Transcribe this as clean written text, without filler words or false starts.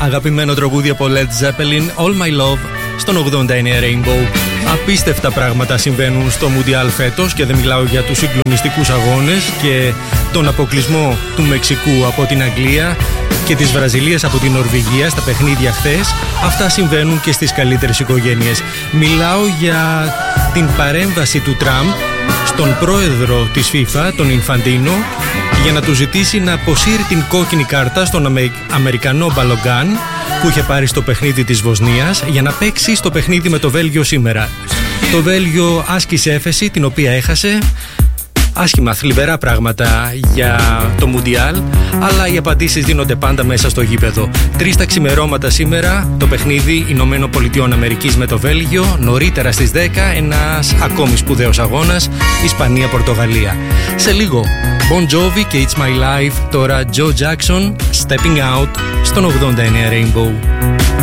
Αγαπημένο τραγούδι από Led Zeppelin, All My Love, στον 89 Rainbow. Απίστευτα πράγματα συμβαίνουν στο Μουντιάλ φέτος και δεν μιλάω για τους συγκλονιστικούς αγώνες και τον αποκλεισμό του Μεξικού από την Αγγλία και της Βραζιλίας από την Νορβηγία στα παιχνίδια χθες. Αυτά συμβαίνουν και στις καλύτερες οικογένειες. Μιλάω για την παρέμβαση του Τραμπ στον πρόεδρο της FIFA, τον Ινφαντίνο, για να του ζητήσει να αποσύρει την κόκκινη κάρτα στον Αμερικανό Μπαλογκάν που είχε πάρει στο παιχνίδι της Βοσνίας για να παίξει στο παιχνίδι με το Βέλγιο σήμερα. Το Βέλγιο άσκησε έφεση την οποία έχασε. Άσχημα, θλιβερά πράγματα για το Μουντιάλ, αλλά οι απαντήσεις δίνονται πάντα μέσα στο γήπεδο. 3 τα ξημερώματα σήμερα το παιχνίδι Ηνωμένων Πολιτειών Αμερικής με το Βέλγιο. Νωρίτερα στις 10 ένας ακόμη σπουδαίος αγώνας, Ισπανία-Πορτογαλία. Σε λίγο Bon Jovi και It's My Life. Τώρα Joe Jackson, Stepping Out στον 89 Rainbow.